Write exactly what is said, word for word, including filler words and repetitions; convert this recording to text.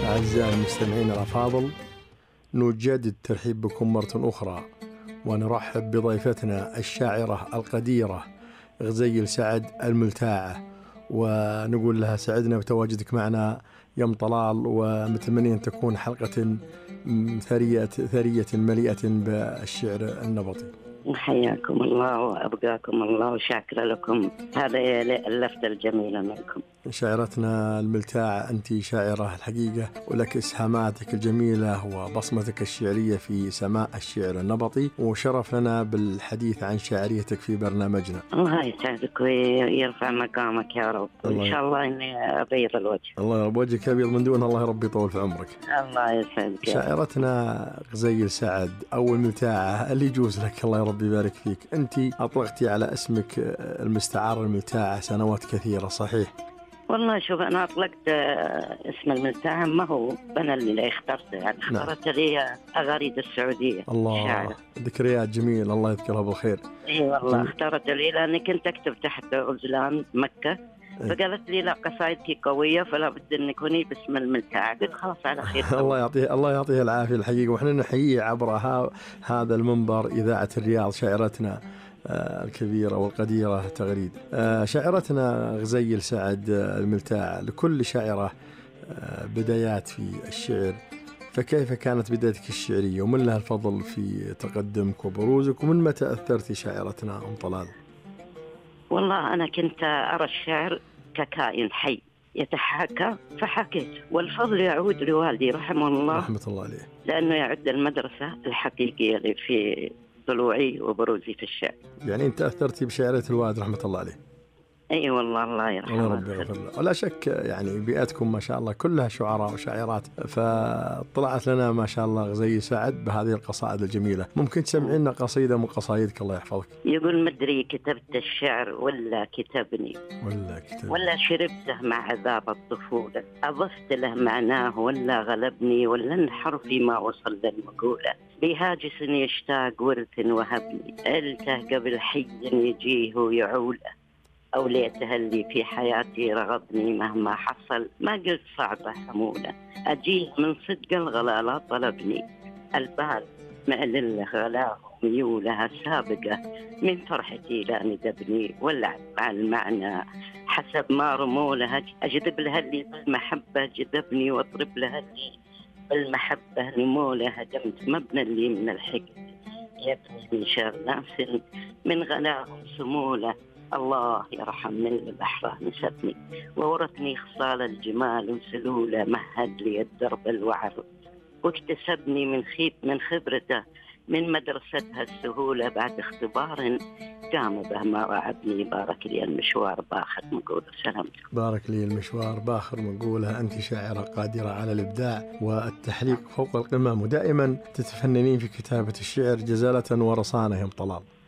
أعزائي المستمعين الأفاضل، نجدد الترحيب بكم مرة أخرى ونرحب بضيفتنا الشاعرة القديرة غزيل سعد الملتاعة، ونقول لها سعدنا بتواجدك معنا يوم طلال، ومتمنين أن تكون حلقة ثرية ثرية مليئة بالشعر النبطي. حياكم الله وأبقاكم الله وشاكر لكم هذه اللفتة الجميلة منكم. شاعرتنا الملتاعة، أنت شاعرة الحقيقة، ولك إسهاماتك الجميلة وبصمتك الشعرية في سماء الشعر النبطي، وشرف لنا بالحديث عن شاعريتك في برنامجنا. الله يسعدك ويرفع مقامك يا رب، وإن شاء الله إني أبيض الوجه. الله يرب وجهك أبيض من دون، الله ربي يطول في عمرك. الله يسعدك. شاعرتنا غزيل سعد أو الملتاعة اللي يجوز لك، الله ربي يبارك فيك. أنت أطلقتي على اسمك المستعار الملتاعة سنوات كثيرة، صحيح؟ والله شوف، أنا أطلقت اسم الملتاعة، ما هو أنا اللي اخترته، يعني اخترت نعم. لي أغاريد السعودية. الله شاعر. ذكريات جميل، الله يذكرها بالخير. إي والله اخترت لي لأني كنت أكتب تحت غزلان مكة، فقالت لي لا قصائدك قوية فلا بد أن يكوني باسم الملتاعة. قلت خلاص على خير. الله يعطيه الله يعطيه العافية الحقيقة، وإحنا نحيي عبر هذا المنبر إذاعة الرياض شاعرتنا الكبيرة والقديرة تغريد. شاعرتنا غزيل سعد الملتاعة، لكل شاعرة بدايات في الشعر، فكيف كانت بدايتك الشعرية ومن لها الفضل في تقدمك وبروزك، ومن متى أثرتي شاعرتنا أم طلال؟ والله أنا كنت أرى الشعر ككائن حي يتحاكى فحكيت، والفضل يعود لوالدي رحمه الله رحمة الله عليه، لأنه يعد المدرسة الحقيقية اللي في طلوعي وبروزي في الشعر. يعني أنت أثرتي بشعرية الوالد رحمة الله عليه. اي أيوة والله الله يرحمه. الله ربي يغفر له. ولا شك يعني بيئتكم ما شاء الله كلها شعراء وشاعرات، فطلعت لنا ما شاء الله غزيل سعد بهذه القصائد الجميلة. ممكن تسمعين لنا قصيدة من قصايدك الله يحفظك؟ يقول مدري كتبت الشعر ولا كتبني، ولا كتبني ولا شربته مع عذاب الطفولة، أضفت له معناه ولا غلبني، ولا انحر فيما وصل للمقولة، بهاجس يشتاق ورث وهبني، ألته قبل حي يجيه ويعوله، أو ليته اللي في حياتي رغبني، مهما حصل ما قلت صعبة حمولة، أجيه من صدق الغلا لا طلبني، البال معلل غلاه ميولها سابقة، من فرحتي لا ندبني، واللعب مع المعنى حسب ما رمولها، أجذب لها اللي بالمحبة جذبني، واضرب لها اللي بالمحبة نمولها، هدمت مبنى اللي من الحقد يبني من شر ناس من غلاهم سمولة، الله يرحم من البحر نسبني، وورثني خصال الجمال وسلولة، مهد لي الدرب الوعر واكتسبني من خيب من خبرته، من مدرستها السهولة، بعد اختبار قام به ما وعدني، بارك لي المشوار باخر مقولة. سلامتك. بارك لي المشوار باخر مقولة. أنت شاعرة قادرة على الإبداع والتحليق فوق القمم، ودائما تتفننين في كتابة الشعر جزالة ورصانة يا أم طلال.